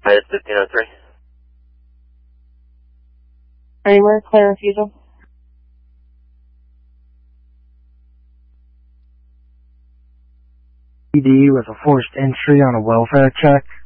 Minus 1503. Anywhere, clear refusal. PD with a forced entry on a welfare check.